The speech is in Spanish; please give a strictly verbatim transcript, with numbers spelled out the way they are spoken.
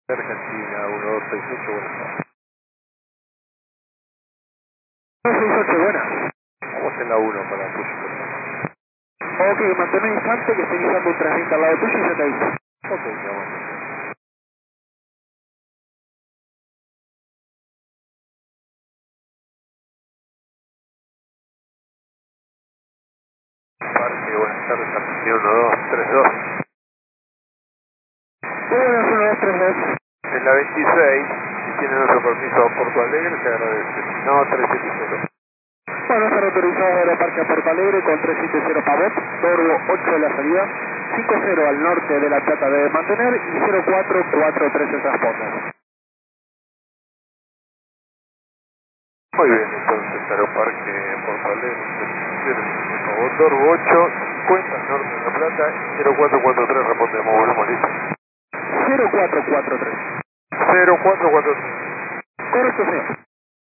Argentina, uno dos seis ocho, buenas tardes. uno seis ocho, buenas. Vamos en la uno para Push, por favor. Ok, mantén el instante que estoy iniciando un tránsito al lado tuyo y se te avisa. Ok, vamos. Parque, buenas tardes, Argentina uno dos tres dos. Buenas, uno dos tres dos. En la veintiséis, si tiene nuestro permiso a Porto Alegre, se agradece. No, trescientos setenta. Bueno, estar autorizado Aeroparque a Porto Alegre con trescientos setenta Pavot, Torgo ocho de la salida, cinco cero al norte de La Plata debe mantener y cero cuatro cuatro tres el transponder. Muy bien, entonces, Aeroparque Porto Alegre, por favor, Torgo ocho, cincuenta, norte de La Plata, y cero cuatro cuatro tres, respondemos, volvemos listos. cero cuatro cuatro tres. cero cuatro cuatro tres. Correcto, señor.